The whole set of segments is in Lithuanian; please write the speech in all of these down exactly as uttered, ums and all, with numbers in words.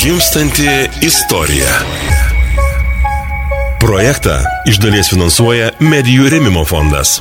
Gimstanti istorija. Projektą iš dalies finansuoja Medijų rėmimo fondas.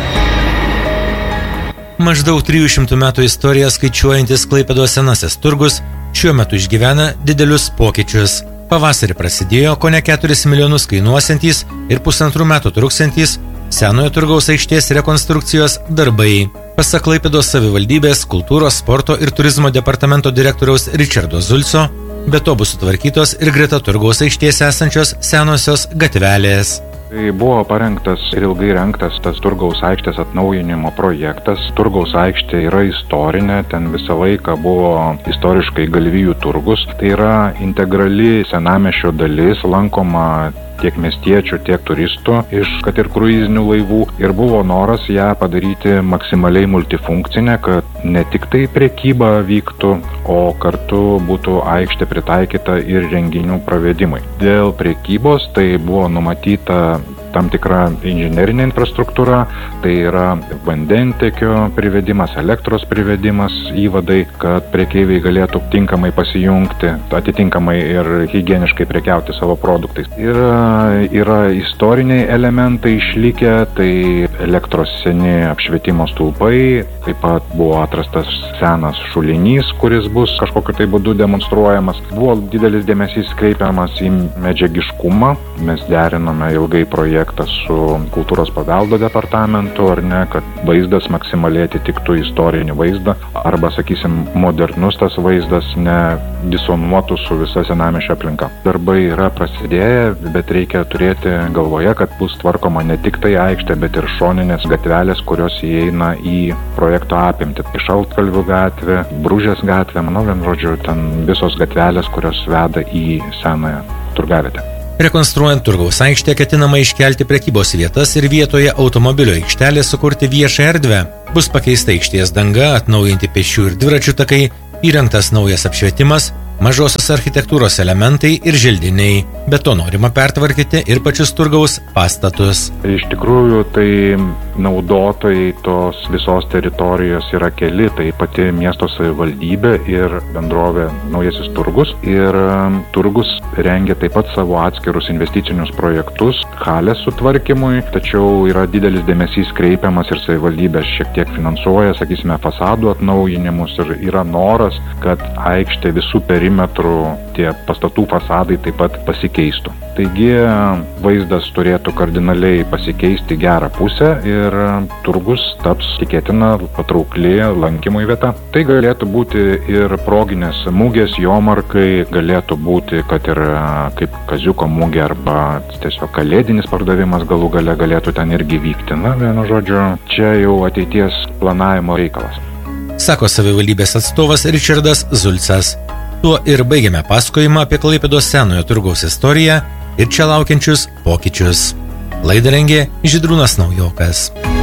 Maždaug trijų šimtų metų istoriją skaičiuojantis Klaipėdos senasis turgus šiuo metu išgyvena didelius pokyčius. Pavasarį prasidėjo kone keturis milijonus kainuosiantys ir pusantrų metų truksantys senojo turgaus aikštės rekonstrukcijos darbai. Pasak Klaipėdos savivaldybės kultūros, sporto ir turizmo departamento direktoriaus Ričardo Zulco, be to bus sutvarkytos ir greta turgaus aikštės esančios senosios gatvelės. Tai buvo parengtas ir ilgai rengtas tas turgaus aikštės atnaujinimo projektas. Turgaus aikštė yra istorinė, ten visą laiką buvo istoriškai galvijų turgus. Tai yra integrali senamiesčio dalis, lankoma tiek miestiečių, tiek turistų iš, kad ir kruizinių laivų. Ir buvo noras ją padaryti maksimaliai multifunkcinę, kad ne tik tai prekyba vyktų, o kartu būtų aikštė pritaikyta ir renginių pravedimui. Dėl prekybos tai buvo numatyta tam tikra inžinerinė infrastruktūra, tai yra vandentiekio privedimas, elektros privedimas, įvadai, kad prekeiviai galėtų tinkamai pasijungti, atitinkamai ir higieniškai prekiauti savo produktais. Ir yra istoriniai elementai išlikę, tai elektros seni apšvietimo stulpai, taip pat buvo atrastas senas šulinys, kuris bus kažkokiu tai būdu demonstruojamas. Buvo didelis dėmesys kreipiamas į medžiagiškumą, mes derinome ilgai projektą su kultūros paveldo departamentu, ar ne, kad vaizdas maksimaliai atitiktų istorinį vaizdą, arba, sakysim, modernus tas vaizdas nedisonuotų su visa senamiesčio aplinka. Darbai yra prasidėję, bet reikia turėti galvoje, kad bus tvarkoma ne tik tai aikštė, bet ir šoninės gatvelės, kurios įeina į projekto apimtį. Šaltkalvių gatvė, Bružės gatvė, manau, vien žodžiu, ten visos gatvelės, kurios veda į senąją turgavietę. Rekonstruojant turgaus aikštę ketinama iškelti prekybos vietas ir vietoje automobilio aikštelė sukurti viešą erdvę. Bus pakeista aikštės danga, atnaujinti pėsčių ir dviračių takai, įrengtas naujas apšvietimas, mažosios architektūros elementai ir želdiniai. Be to norima pertvarkyti ir pačius turgaus pastatus. Iš tikrųjų, tai naudotojai tos visos teritorijos yra keli, tai pati miesto savivaldybė ir bendrovė Naujasis turgus. Ir turgus rengia taip pat savo atskirus investicinius projektus halės sutvarkymui, tačiau yra didelis dėmesys kreipiamas ir savivaldybės šiek tiek finansuoja, sakysime, fasadų atnaujinimus ir yra noras, kad aikštė visų perimetrų tie pastatų fasadai taip pat pasikeistų. Taigi vaizdas turėtų kardinaliai pasikeisti gerą pusę ir turgus taps tikėtina patraukli lankymui vieta. Tai galėtų būti ir proginės mugės, jomarkai, galėtų būti, kad ir kaip kaziuko mugė arba tiesiog kalėdinis pardavimas galų gale galėtų ten irgi vykti. Na, vienu žodžiu, čia jau ateities planavimo reikalas. Sako savivaldybės atstovas Ričardas Zulcas. Tuo ir baigiame pasakojimą apie Klaipėdos senojo turgaus istoriją ir čia laukiančius pokyčius. Laidą rengė Žydrūnas Naujokas.